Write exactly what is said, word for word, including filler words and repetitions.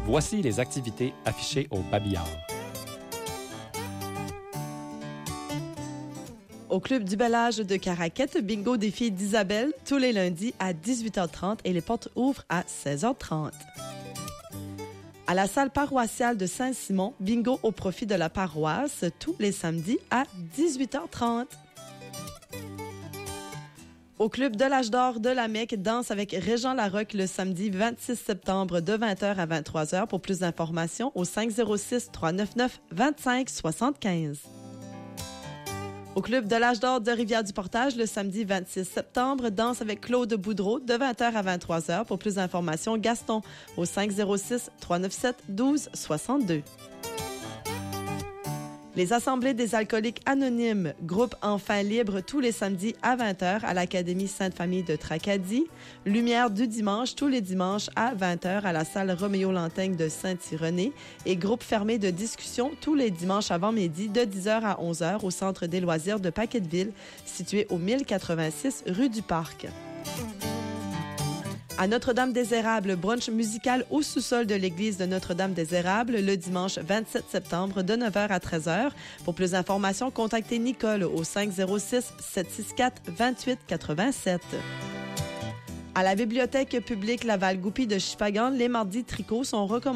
Voici les activités affichées au Babillard. Au Club du Bel Âge de Caraquette, bingo des filles d'Isabelle, tous les lundis à dix-huit heures trente et les portes ouvrent à seize heures trente. À la salle paroissiale de Saint-Simon, bingo au profit de la paroisse, tous les samedis à dix-huit heures trente. Au Club de l'Âge d'Or de la Mecque, danse avec Régent Larocque le samedi vingt-six septembre de vingt heures à vingt-trois heures. Pour plus d'informations, au cinq zéro six, trois neuf neuf, deux cinq sept cinq. Au Club de l'Âge d'Or de Rivière-du-Portage, le samedi vingt-six septembre, danse avec Claude Boudreau de vingt heures à vingt-trois heures. Pour plus d'informations, Gaston au cinq zéro six, trois neuf sept, un deux six deux. Les Assemblées des alcooliques anonymes, groupe Enfants libres tous les samedis à vingt heures à l'Académie Sainte-Famille de Tracadie. Lumière du dimanche tous les dimanches à vingt heures à la salle Roméo-Lantaigne de Saint-Irénée. Et groupe fermé de discussion tous les dimanches avant midi de dix heures à onze heures au Centre des loisirs de Paquetteville, situé au mille quatre-vingt-six rue du Parc. À Notre-Dame-des-Érables, brunch musical au sous-sol de l'église de Notre-Dame-des-Érables le dimanche vingt-sept septembre de neuf heures à treize heures. Pour plus d'informations, contactez Nicole au cinq zéro six, sept six quatre, deux huit huit sept. À la Bibliothèque publique Laval-Goupil de Shippagan, les mardis tricots sont recommandés.